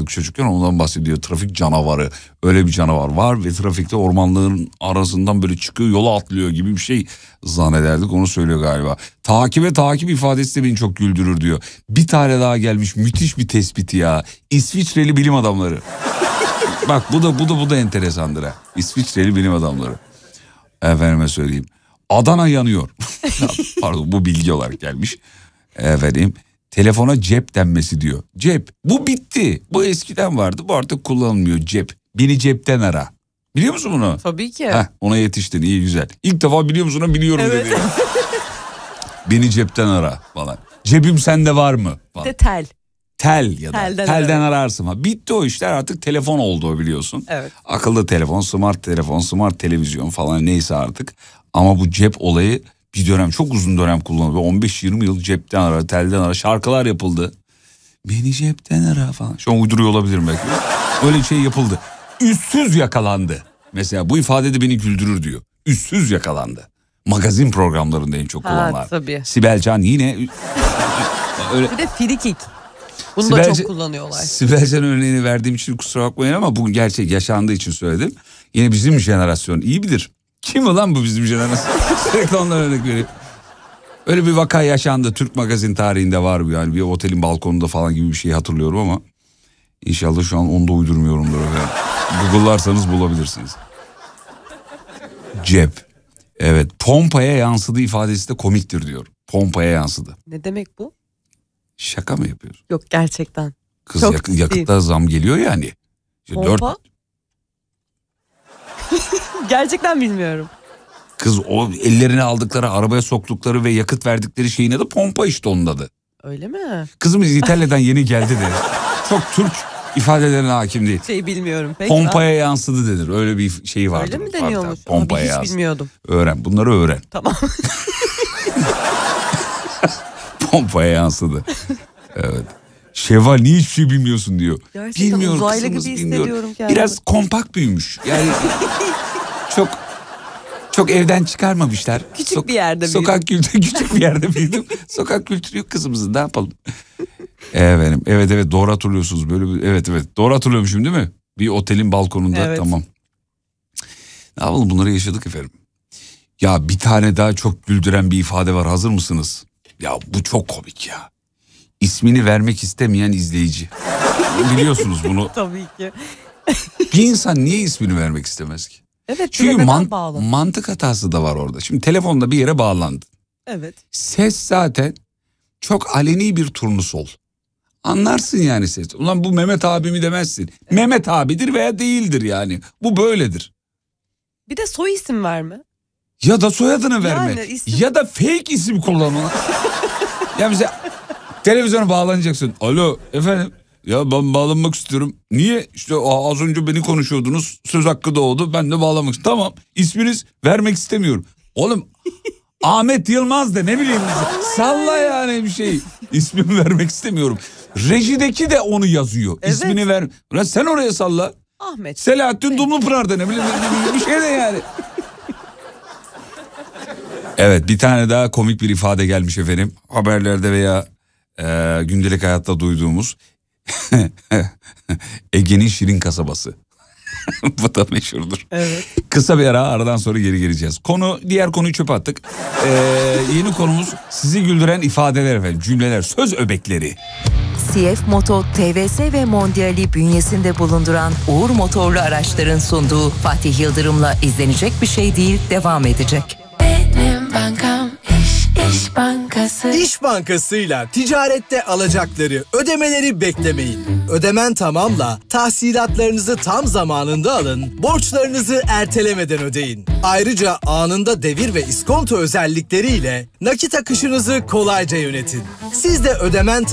oynuyorduk çocukken, ondan bahsediyor. Trafik canavarı, öyle bir canavar var ve trafikte ormanlığın arasından böyle çıkıyor, yola atlıyor gibi bir şey zannederdik, onu söylüyor galiba. Takip ifadesi de beni çok güldürür diyor. Bir tane daha gelmiş, müthiş bir tespiti ya. İsviçreli bilim adamları. Bak bu da enteresandır ha. İsviçreli bilim adamları. Efendime söyleyeyim. Adana yanıyor. Pardon, bu bilgi olarak gelmiş. Efendim, telefona cep denmesi diyor. Cep, bu bitti. Bu eskiden vardı, bu artık kullanılmıyor, cep. Beni cepten ara. Biliyor musun bunu? Tabii ki. Ona yetiştin, iyi güzel. İlk defa biliyor musun? Biliyorum evet. dedi. Beni cepten ara falan. Cebim sende var mı? Falan. De tel. Tel ya da telden ararsın. Ha, bitti o işler, artık telefon oldu o, biliyorsun. Evet. Akıllı telefon, smart televizyon falan, neyse artık. Ama bu cep olayı bir dönem, çok uzun dönem kullanıldı. 15-20 yıl cepten ara, telden ara, şarkılar yapıldı. Beni cepten ara falan. Şu an uyduruyor olabilirim belki. Öyle şey yapıldı. Üstsüz yakalandı. Mesela bu ifade de beni güldürür diyor. Üstsüz yakalandı. Magazin programlarında en çok kullanılan. Tabii. Sibel Can yine... öyle... Bir de frikik. Bunu da çok kullanıyorlar. Sibel Can örneğini verdiğim için kusura bakmayın ama bu gerçek yaşandığı için söyledim. Yine bizim jenerasyon iyi bilir. Kim ulan bu bizim jenerasyon? Sürekli onlara örnek vereyim. Öyle bir vaka yaşandı. Türk magazin tarihinde var bu, yani bir otelin balkonunda falan gibi bir şey hatırlıyorum ama inşallah şu an onu da uydurmuyorumdur. Yani. Google'larsanız bulabilirsiniz. Cep. Evet, pompaya yansıdı ifadesi de komiktir diyor. Pompaya yansıdı. Ne demek bu? Şaka mı yapıyorsun? Yok, gerçekten. Kız yakıtta zam geliyor yani. Pompa? Gerçekten bilmiyorum. Kız o ellerine aldıkları, arabaya soktukları ve yakıt verdikleri şeyin adı pompa, işte onun adı. Öyle mi? Kızımız İtalya'dan yeni geldi de çok Türk ifadelerine hakim değil. Bilmiyorum. Peki, pompaya yansıdı denir. Öyle bir şey vardır. Öyle mi deniyormuş? Pompaya hiç yansıdı. Bilmiyordum. Öğren, bunları öğren. Tamam. Pompaya yansıdı. Evet. Şevval niye hiçbir şey bilmiyorsun diyor. Gerçekten bilmiyorum, uzaylı kızımız, gibi bilmiyorum. hissediyorum kendimi. Biraz kompakt büyümüş. Yani çok evden çıkarmamışlar. Küçük bir yerde büyüdüm. Sokak kültürü, küçük bir yerde büyüdüm. Sokak kültürü yok kızımızın, ne yapalım? Evet doğru hatırlıyorsunuz. Böyle bir, evet doğru hatırlıyormuşum değil mi? Bir otelin balkonunda, evet. Tamam. Ne yapalım, bunları yaşadık efendim. Ya bir tane daha çok güldüren bir ifade var, hazır mısınız? Ya bu çok komik ya. İsmini vermek istemeyen izleyici. Biliyorsunuz bunu. Tabii ki. Bir insan niye ismini vermek istemez ki? Evet. Çünkü mantık hatası da var orada. Şimdi telefonda bir yere bağlandı. Evet. Ses zaten çok aleni bir turnusol. Anlarsın yani ses. Ulan bu Mehmet abi mi demezsin. Evet. Mehmet abidir veya değildir yani. Bu böyledir. Bir de soy isim verme. Ya da soyadını verme. Yani Ya da fake isim kullanma. Ya mesela televizyona bağlanacaksın. Alo efendim. Ya ben bağlanmak istiyorum. Niye? İşte az önce beni konuşuyordunuz. Söz hakkı doğdu. Ben de bağlanmak istiyorum. Tamam. İsminiz vermek istemiyorum. Oğlum Ahmet Yılmaz de, ne bileyim. Salla yani bir şey. İsmimi vermek istemiyorum. Rejideki de onu yazıyor. Evet. İsmini ver. Ulan sen oraya salla. Ahmet. Selahattin Dumlupınar'da, ne bileyim bir şey de yani. Evet, bir tane daha komik bir ifade gelmiş efendim. Haberlerde veya gündelik hayatta duyduğumuz Ege'nin şirin kasabası. Bu da meşhurdur. Evet. Kısa bir aradan sonra geri geleceğiz. Diğer konuyu çöpe attık. Yeni konumuz sizi güldüren ifadeler efendim, cümleler, söz öbekleri. CF Moto, TVS ve Mondial'i bünyesinde bulunduran Uğur Motorlu Araçların sunduğu Fatih Yıldırım'la izlenecek bir şey değil devam edecek. Benim bankam İş Bankası. İş Bankası'yla ticarette alacakları, ödemeleri beklemeyin. Ödemen tamamla, tahsilatlarınızı tam zamanında alın, borçlarınızı ertelemeden ödeyin. Ayrıca anında devir ve iskonto özellikleriyle nakit akışınızı kolayca yönetin. Siz de ödemen